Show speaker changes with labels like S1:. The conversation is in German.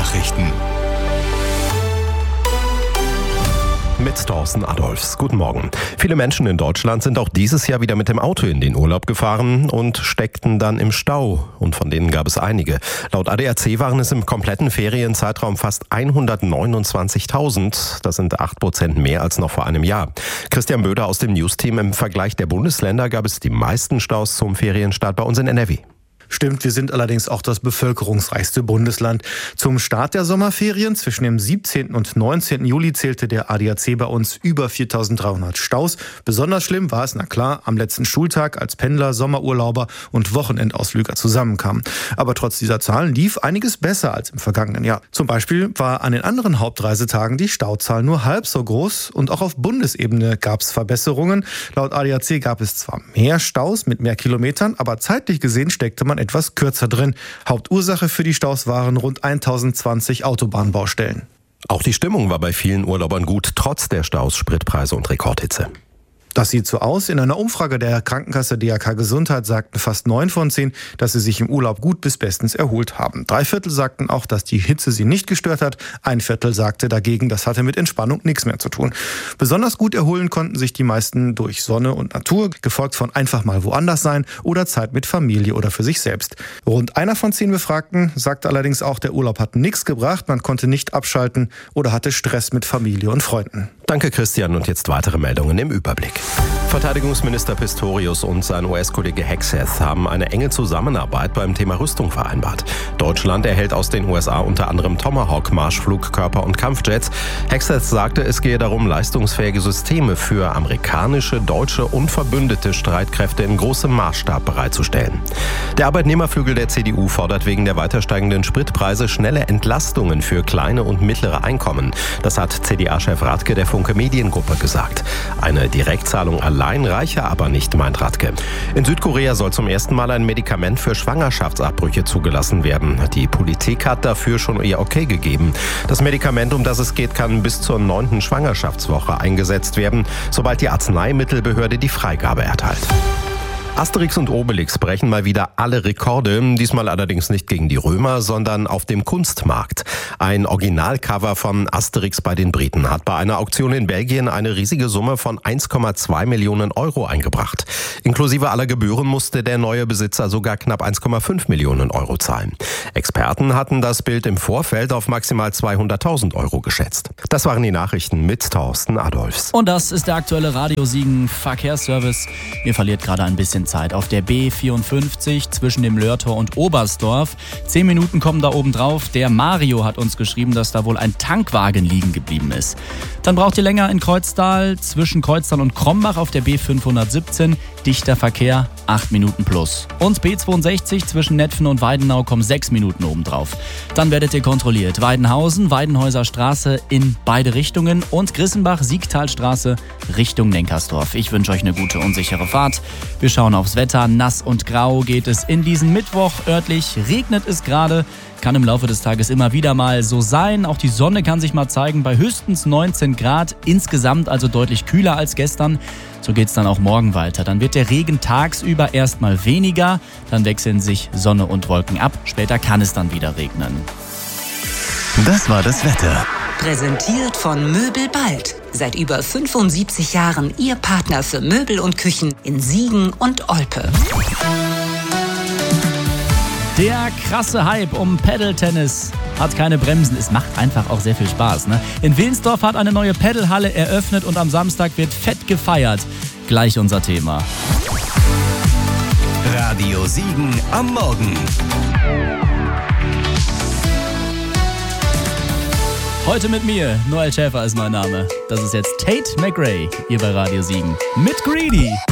S1: Nachrichten.
S2: Mit Thorsten Adolfs. Guten Morgen. Viele Menschen in Deutschland sind auch dieses Jahr wieder mit dem Auto in den Urlaub gefahren und steckten dann im Stau. Und von denen gab es einige. Laut ADAC waren es im kompletten Ferienzeitraum fast 129.000. Das sind 8% mehr als noch vor einem Jahr. Christian Böder aus dem News-Team: Im Vergleich der Bundesländer gab es die meisten Staus zum Ferienstart bei uns in NRW.
S3: Stimmt, wir sind allerdings auch das bevölkerungsreichste Bundesland. Zum Start der Sommerferien zwischen dem 17. und 19. Juli zählte der ADAC bei uns über 4.300 Staus. Besonders schlimm war es, na klar, am letzten Schultag, als Pendler, Sommerurlauber und Wochenendausflüger zusammenkamen. Aber trotz dieser Zahlen lief einiges besser als im vergangenen Jahr. Zum Beispiel war an den anderen Hauptreisetagen die Stauzahl nur halb so groß und auch auf Bundesebene gab es Verbesserungen. Laut ADAC gab es zwar mehr Staus mit mehr Kilometern, aber zeitlich gesehen steckte man etwas kürzer drin. Hauptursache für die Staus waren rund 1020 Autobahnbaustellen.
S2: Auch die Stimmung war bei vielen Urlaubern gut, trotz der Staus, Spritpreise und Rekordhitze.
S3: Das sieht so aus. In einer Umfrage der Krankenkasse DRK Gesundheit sagten fast 9 von 10, dass sie sich im Urlaub gut bis bestens erholt haben. 3/4 sagten auch, dass die Hitze sie nicht gestört hat. 1/4 sagte dagegen, das hatte mit Entspannung nichts mehr zu tun. Besonders gut erholen konnten sich die meisten durch Sonne und Natur, gefolgt von einfach mal woanders sein oder Zeit mit Familie oder für sich selbst. Rund 1 von 10 Befragten sagte allerdings auch, der Urlaub hat nichts gebracht, man konnte nicht abschalten oder hatte Stress mit Familie und Freunden.
S2: Danke, Christian. Und jetzt weitere Meldungen im Überblick. Verteidigungsminister Pistorius und sein US-Kollege Hegseth haben eine enge Zusammenarbeit beim Thema Rüstung vereinbart. Deutschland erhält aus den USA unter anderem Tomahawk-Marschflugkörper und Kampfjets. Hegseth sagte, es gehe darum, leistungsfähige Systeme für amerikanische, deutsche und verbündete Streitkräfte in großem Maßstab bereitzustellen. Der Arbeitnehmerflügel der CDU fordert wegen der weiter steigenden Spritpreise schnelle Entlastungen für kleine und mittlere Einkommen. Das hat CDA-Chef Radke der Funke Mediengruppe gesagt. Eine Direktzahlung allein reiche aber nicht, meint Radke. In Südkorea soll zum ersten Mal ein Medikament für Schwangerschaftsabbrüche zugelassen werden. Die Politik hat dafür schon ihr Okay gegeben. Das Medikament, um das es geht, kann bis zur 9. Schwangerschaftswoche eingesetzt werden, sobald die Arzneimittelbehörde die Freigabe erteilt. Asterix und Obelix brechen mal wieder alle Rekorde, diesmal allerdings nicht gegen die Römer, sondern auf dem Kunstmarkt. Ein Originalcover von Asterix bei den Briten hat bei einer Auktion in Belgien eine riesige Summe von 1,2 Millionen Euro eingebracht. Inklusive aller Gebühren musste der neue Besitzer sogar knapp 1,5 Millionen Euro zahlen. Experten hatten das Bild im Vorfeld auf maximal 200.000 Euro geschätzt. Das waren die Nachrichten mit Thorsten Adolfs.
S4: Und das ist der aktuelle Radio-Siegen-Verkehrsservice. Ihr verliert gerade ein bisschen Zeit auf der B54 zwischen dem Lörtor und Oberstdorf. 10 Minuten kommen da oben drauf. Der Mario hat uns geschrieben, dass da wohl ein Tankwagen liegen geblieben ist. Dann braucht ihr länger in Kreuztal, zwischen Kreuztal und Krombach auf der B517. Dichter Verkehr, 8 Minuten plus. Und B62 zwischen Netphen und Weidenau kommen 6 Minuten obendrauf. Dann werdet ihr kontrolliert. Weidenhausen, Weidenhäuser Straße in beide Richtungen und Grissenbach-Siegtalstraße Richtung Nenkersdorf. Ich wünsche euch eine gute und sichere Fahrt. Wir schauen aufs Wetter. Nass und grau geht es in diesen Mittwoch. Örtlich regnet es gerade. Kann im Laufe des Tages immer wieder mal so sein. Auch die Sonne kann sich mal zeigen bei höchstens 19 Grad. Insgesamt also deutlich kühler als gestern. So geht's dann auch morgen weiter. Dann wird der Regen tagsüber erstmal weniger. Dann wechseln sich Sonne und Wolken ab. Später kann es dann wieder regnen.
S1: Das war das Wetter.
S5: Präsentiert von Möbel Bald. Seit über 75 Jahren Ihr Partner für Möbel und Küchen in Siegen und Olpe.
S4: Der krasse Hype um Paddle-Tennis hat keine Bremsen. Es macht einfach auch sehr viel Spaß, ne? In Wilnsdorf hat eine neue Paddlehalle eröffnet und am Samstag wird fett gefeiert. Gleich unser Thema.
S1: Radio Siegen am Morgen.
S4: Heute mit mir, Noel Schäfer ist mein Name. Das ist jetzt Tate McRae, hier bei Radio Siegen. Mit Greedy.